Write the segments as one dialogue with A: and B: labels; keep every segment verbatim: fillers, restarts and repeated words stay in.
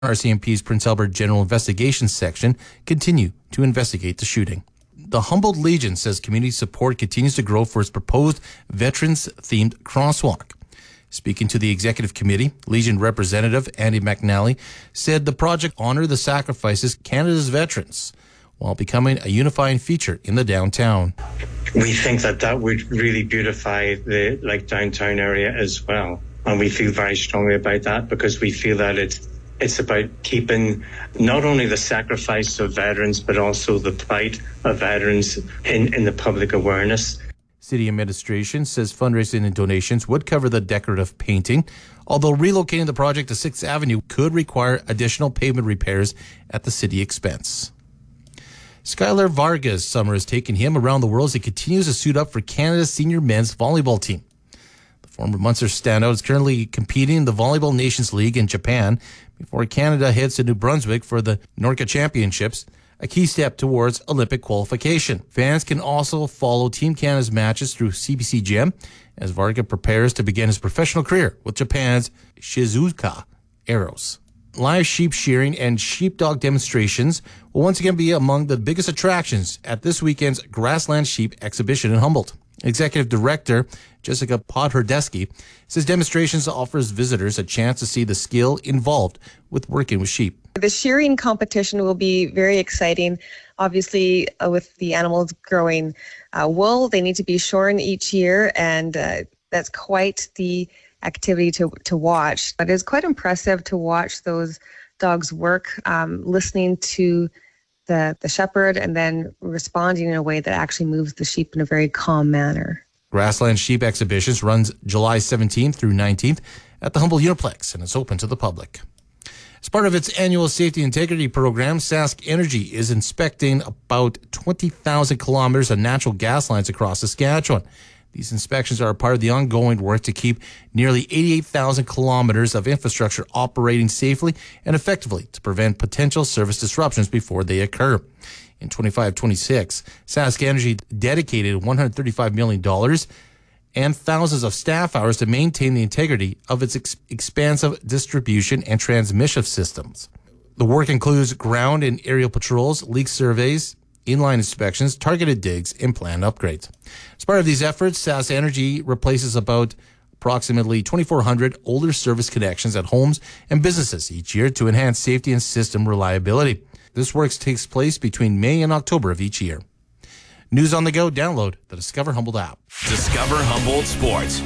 A: R C M P's Prince Albert General Investigations Section continue to investigate the shooting. The Humboldt Legion says community support continues to grow for its proposed veterans-themed crosswalk. Speaking to the executive committee, Legion representative Andy McNally said the project honor the sacrifices Canada's veterans while becoming a unifying feature in the downtown.
B: We think that that would really beautify the like downtown area as well. And we feel very strongly about that because we feel that it's It's about keeping not only the sacrifice of veterans, but also the plight of veterans in, in the public awareness.
A: City administration says fundraising and donations would cover the decorative painting, although relocating the project to sixth Avenue could require additional pavement repairs at the city expense. Skylar Vargas' summer has taken him around the world as he continues to suit up for Canada's senior men's volleyball team. The former Munster standout is currently competing in the Volleyball Nations League in Japan before Canada heads to New Brunswick for the Norca Championships, a key step towards Olympic qualification. Fans can also follow Team Canada's matches through C B C Gem as Varga prepares to begin his professional career with Japan's Shizuoka Arrows. Live sheep shearing and sheepdog demonstrations will once again be among the biggest attractions at this weekend's Grassland Sheep Exhibition in Humboldt. Executive Director Jessica Podherdesky says demonstrations offers visitors a chance to see the skill involved with working with sheep.
C: The shearing competition will be very exciting. Obviously, uh, with the animals growing uh, wool, they need to be shorn each year, and uh, that's quite the activity to, to watch. It is quite impressive to watch those dogs work, um, listening to the, the shepherd and then responding in a way that actually moves the sheep in a very calm manner.
A: Grassland Sheep Exhibitions runs July seventeenth through nineteenth at the Humboldt Uniplex, and it's open to the public. As part of its annual safety integrity program, Sask Energy is inspecting about twenty thousand kilometers of natural gas lines across Saskatchewan. These inspections are a part of the ongoing work to keep nearly eighty-eight thousand kilometers of infrastructure operating safely and effectively to prevent potential service disruptions before they occur. In twenty-five twenty-six, Sask Energy dedicated one hundred thirty-five million dollars and thousands of staff hours to maintain the integrity of its ex- expansive distribution and transmission systems. The work includes ground and aerial patrols, leak surveys, inline inspections, targeted digs, and planned upgrades. As part of these efforts, Sask Energy replaces about approximately twenty-four hundred older service connections at homes and businesses each year to enhance safety and system reliability. This work takes place between May and October of each year. News on the go, download the Discover Humboldt app.
D: Discover Humboldt Sports.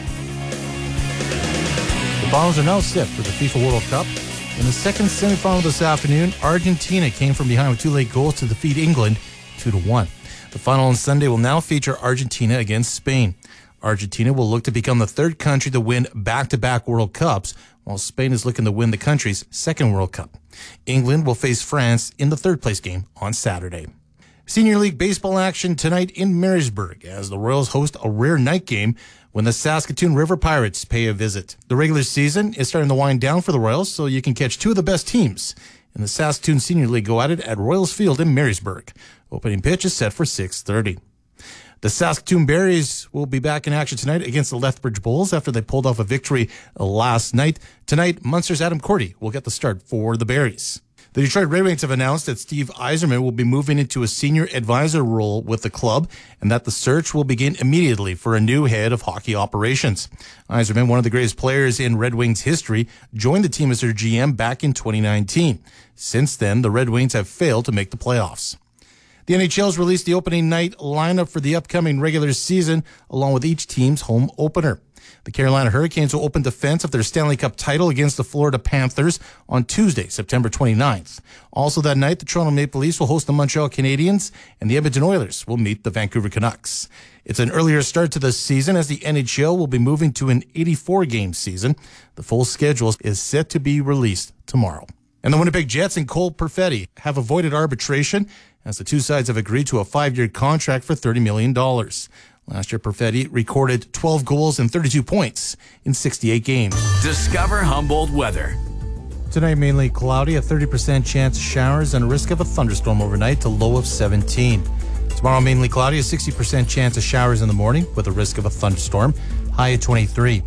A: The Bombers are now set for the FIFA World Cup. In the second semifinal this afternoon, Argentina came from behind with two late goals to defeat England two to one. The final on Sunday will now feature Argentina against Spain. Argentina will look to become the third country to win back-to-back World Cups, while Spain is looking to win the country's second World Cup. England will face France in the third-place game on Saturday. Senior League baseball action tonight in Marysburg as the Royals host a rare night game when the Saskatoon River Pirates pay a visit. The regular season is starting to wind down for the Royals, so you can catch two of the best teams in the Saskatoon Senior League go at it at Royals Field in Marysburg. Opening pitch is set for six thirty. The Saskatoon Berries will be back in action tonight against the Lethbridge Bulls after they pulled off a victory last night. Tonight, Munster's Adam Cordy will get the start for the Berries. The Detroit Red Wings have announced that Steve Yzerman will be moving into a senior advisor role with the club and that the search will begin immediately for a new head of hockey operations. Yzerman, one of the greatest players in Red Wings history, joined the team as their G M back in twenty nineteen. Since then, the Red Wings have failed to make the playoffs. The N H L has released the opening night lineup for the upcoming regular season, along with each team's home opener. The Carolina Hurricanes will open defense of their Stanley Cup title against the Florida Panthers on Tuesday, September twenty-ninth. Also that night, the Toronto Maple Leafs will host the Montreal Canadiens, and the Edmonton Oilers will meet the Vancouver Canucks. It's an earlier start to the season as the N H L will be moving to an eighty-four game season. The full schedule is set to be released tomorrow. And the Winnipeg Jets and Cole Perfetti have avoided arbitration as the two sides have agreed to a five-year contract for thirty million dollars. Last year, Perfetti recorded twelve goals and thirty-two points in sixty-eight games.
D: Discover Humboldt weather.
A: Tonight, mainly cloudy, a thirty percent chance of showers and a risk of a thunderstorm overnight to low of seventeen. Tomorrow, mainly cloudy, a sixty percent chance of showers in the morning with a risk of a thunderstorm, high at twenty-three.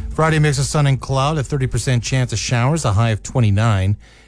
A: Friday, mix of sun and cloud, a thirty percent chance of showers, a high of twenty-nine.